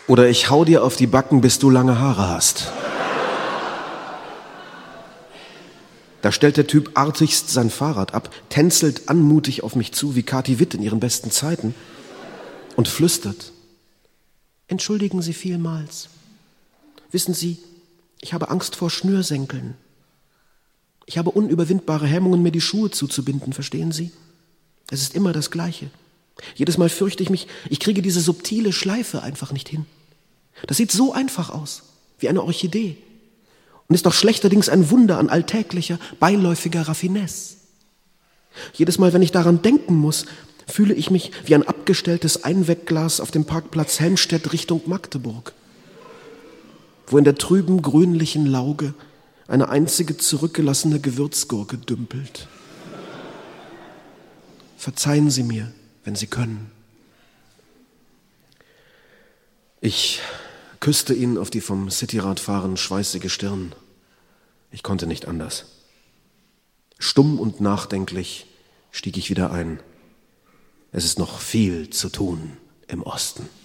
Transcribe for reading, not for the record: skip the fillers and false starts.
Oder ich hau dir auf die Backen, bis du lange Haare hast. Da stellt der Typ artigst sein Fahrrad ab, tänzelt anmutig auf mich zu wie Kathi Witt in ihren besten Zeiten und flüstert: Entschuldigen Sie vielmals. Wissen Sie, ich habe Angst vor Schnürsenkeln. Ich habe unüberwindbare Hemmungen, mir die Schuhe zuzubinden, verstehen Sie? Es ist immer das Gleiche. Jedes Mal fürchte ich mich, ich kriege diese subtile Schleife einfach nicht hin. Das sieht so einfach aus, wie eine Orchidee. Und ist doch schlechterdings ein Wunder an alltäglicher, beiläufiger Raffinesse. Jedes Mal, wenn ich daran denken muss, fühle ich mich wie ein abgestelltes Einwegglas auf dem Parkplatz Helmstedt Richtung Magdeburg, wo in der trüben, grünlichen Lauge eine einzige zurückgelassene Gewürzgurke dümpelt. Verzeihen Sie mir, wenn Sie können. Ich küsste ihn auf die vom Cityradfahren schweißige Stirn. Ich konnte nicht anders. Stumm und nachdenklich stieg ich wieder ein. Es ist noch viel zu tun im Osten.